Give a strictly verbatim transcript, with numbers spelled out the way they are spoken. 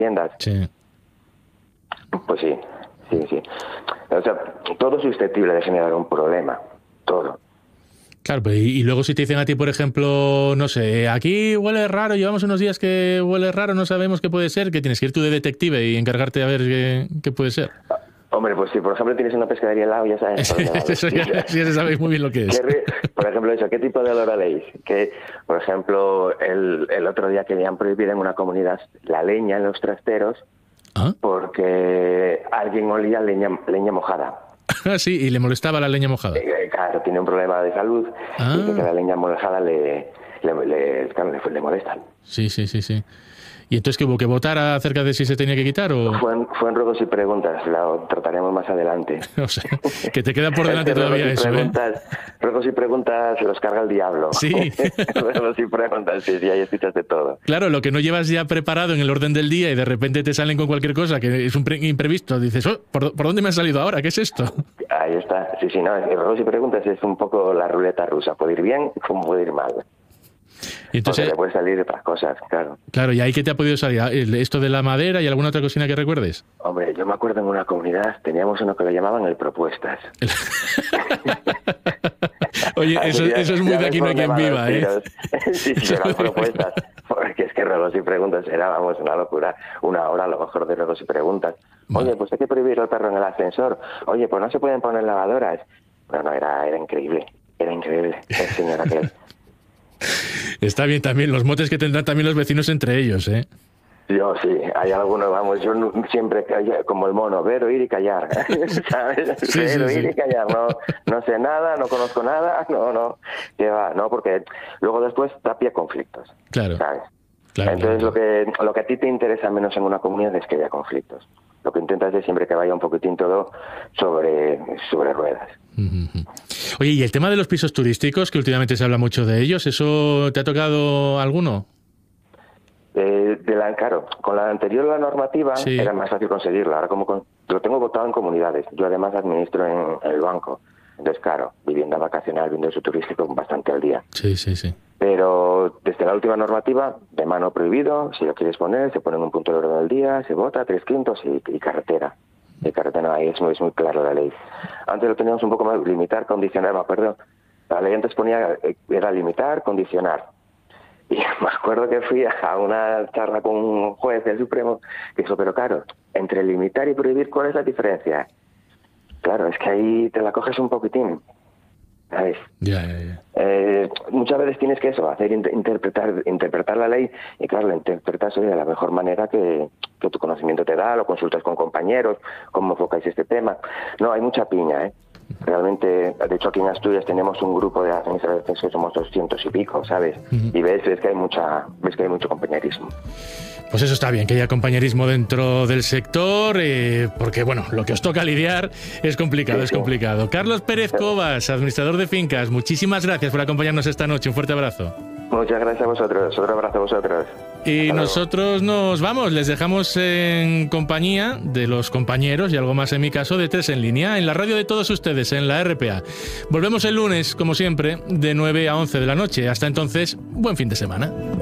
tiendas. Sí. Pues sí, sí, sí. O sea, todo es susceptible de generar un problema, todo. Claro, pero y, y luego si te dicen a ti, por ejemplo, no sé, aquí huele raro, llevamos unos días que huele raro, no sabemos qué puede ser, que tienes que ir tú de detective y encargarte a ver qué, qué puede ser. Hombre, pues si por ejemplo tienes una pescadería al lado, ya sabes por dónde va. Eso ya, sí, ya sabéis muy bien lo que es. ¿Qué, por ejemplo, eso, ¿qué tipo de olor oléis? Que, por ejemplo, el, el otro día querían prohibir en una comunidad la leña en los trasteros, ¿Ah? porque alguien olía leña, leña mojada. Sí, y le molestaba la leña mojada. Eh, claro, tiene un problema de salud Ah. y que la leña mojada le, le, le, claro, le, le molesta. Sí, sí, sí, sí. ¿Y entonces qué hubo que votar acerca de si se tenía que quitar o...? Fue en, fue en ruegos y preguntas, lo trataremos más adelante. O sea, que te queda por delante todavía ruegos y eso, preguntas, ¿eh? Ruegos y preguntas se los carga el diablo. Sí. Ruegos y preguntas, sí, sí, ahí escuchas de todo. Claro, lo que no llevas ya preparado en el orden del día y de repente te salen con cualquier cosa que es un pre- imprevisto, dices, oh, ¿por, ¿por dónde me ha salido ahora? ¿Qué es esto? Ahí está, sí, sí, no, ruegos y preguntas es un poco la ruleta rusa, puede ir bien como puede ir mal. Y entonces, porque le puede salir de otras cosas, claro. Claro, ¿y ahí qué te ha podido salir? ¿Esto de la madera y alguna otra cocina que recuerdes? Hombre, yo me acuerdo en una comunidad, teníamos uno que lo llamaban el propuestas. Oye, eso, ya, eso es muy de aquí no hay quien viva, ¿eh? Sí, sí, eran propuestas, porque es que ruegos y preguntas era, vamos, una locura. Una hora a lo mejor de ruegos y preguntas. Oye, pues hay que prohibir el perro en el ascensor. Oye, pues no se pueden poner lavadoras. Bueno, no, era, era increíble, era increíble, el señor aquel. Está bien también, los motes que tendrán también los vecinos entre ellos, ¿eh? Yo sí, hay algunos, vamos, yo no, siempre como el mono, ver, oír y callar, ¿sabes? Sí, ver, sí, oír sí. y callar, no, no sé nada, no conozco nada, no, no, que va, no, porque luego después da pie a conflictos, Claro. ¿sabes? Claro, Entonces claro. lo que lo que a ti te interesa menos en una comunidad es que haya conflictos. Lo que intentas es siempre que vaya un poquitín todo sobre, sobre ruedas. Uh-huh. Oye, ¿y el tema de los pisos turísticos, que últimamente se habla mucho de ellos, eso te ha tocado alguno? Eh, de la, claro, con la anterior la normativa Sí. era más fácil conseguirla. Ahora como con, lo tengo votado en comunidades. Yo además administro en, en el banco. Entonces, claro, vivienda vacacional, vivienda turístico bastante al día. Sí, sí, sí. Pero desde la última normativa, de mano prohibido, si lo quieres poner, se pone en un punto de orden del día, se vota, tres quintos y, y carretera. Y carretera, ahí es muy, es muy claro la ley. Antes lo teníamos un poco más, limitar, condicionar, me acuerdo. La ley antes ponía, era limitar, condicionar. Y me acuerdo que fui a una charla con un juez del Supremo que dijo, pero claro, entre limitar y prohibir, ¿cuál es la diferencia? Claro, es que ahí te la coges un poquitín, ¿sabes? Ya, ya, ya. Eh, muchas veces tienes que eso, hacer interpretar interpretar la ley y claro, la interpretas de la mejor manera que, que tu conocimiento te da, lo consultas con compañeros, cómo enfocáis este tema. No, hay mucha piña, ¿eh? Realmente, de hecho aquí en Asturias tenemos un grupo de administradores que somos doscientos y pico, ¿sabes? Uh-huh. Y ves, ves que hay mucha, ves que hay mucho compañerismo. Pues eso está bien, que haya compañerismo dentro del sector, eh, porque bueno, lo que os toca lidiar es complicado, sí, es complicado. Sí. Carlos Pérez Cobas, administrador de fincas, muchísimas gracias por acompañarnos esta noche. Un fuerte abrazo. Muchas gracias a vosotros, otro abrazo a vosotros. Y Hasta nosotros luego. Nos vamos, les dejamos en compañía de los compañeros y algo más en mi caso de Tres en Línea, en la radio de todos ustedes, en la R P A. Volvemos el lunes, como siempre, de nueve a once de la noche. Hasta entonces, buen fin de semana.